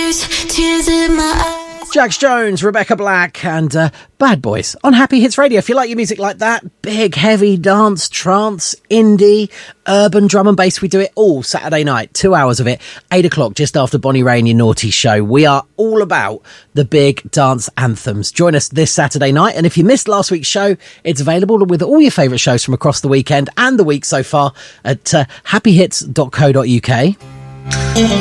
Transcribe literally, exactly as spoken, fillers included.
tears, tears in my eyes. Jax Jones, Rebecca Black and uh, Bad Boys on Happy Hits Radio. If you like your music like that, big, heavy dance, trance, indie, urban, drum and bass, we do it all Saturday night. Two hours of it, eight o'clock, just after Bonnie Raitt, Your Naughty Show. We are all about the big dance anthems. Join us this Saturday night. And if you missed last week's show, it's available with all your favourite shows from across the weekend and the week so far at uh, happy hits dot co dot uk.